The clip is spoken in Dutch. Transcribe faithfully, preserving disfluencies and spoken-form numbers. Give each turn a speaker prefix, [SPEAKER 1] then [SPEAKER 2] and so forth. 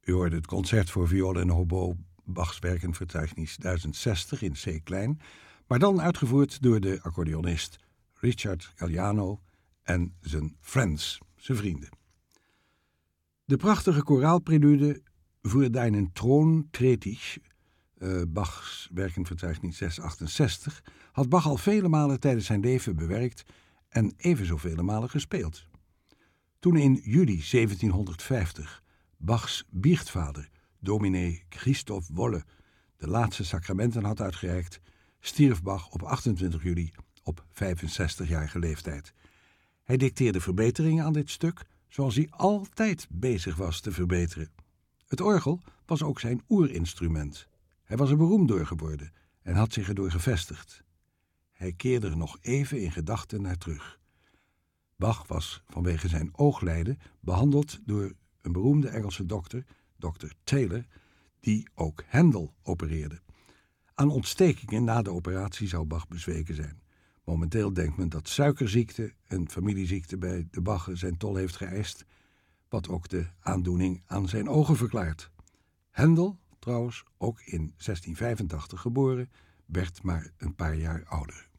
[SPEAKER 1] U hoorde het concert voor viool en hobo, Bachs Werkenverzeichnis duizend zestig in C-klein, maar dan uitgevoerd door de accordeonist Richard Galliano en zijn friends, zijn vrienden. De prachtige koraalprelude Für deinen Thron tret ich, uh, Bachs Werkenverzeichnis zeshonderdachtenzestig, had Bach al vele malen tijdens zijn leven bewerkt en even zoveel malen gespeeld. Toen in juli zeventienhonderdvijftig Bachs biechtvader, dominee Christoph Wolle, de laatste sacramenten had uitgereikt, stierf Bach op achtentwintig juli op vijfenzestigjarige leeftijd. Hij dicteerde verbeteringen aan dit stuk, zoals hij altijd bezig was te verbeteren. Het orgel was ook zijn oerinstrument. Hij was er beroemd door geworden en had zich erdoor gevestigd. Hij keerde er nog even in gedachten naar terug. Bach was vanwege zijn ooglijden behandeld door een beroemde Engelse dokter, dokter Taylor, die ook Händel opereerde. Aan ontstekingen na de operatie zou Bach bezweken zijn. Momenteel denkt men dat suikerziekte, een familieziekte bij de Bachen, zijn tol heeft geëist, wat ook de aandoening aan zijn ogen verklaart. Händel, trouwens ook in zestienvijfentachtig geboren, werd maar een paar jaar ouder.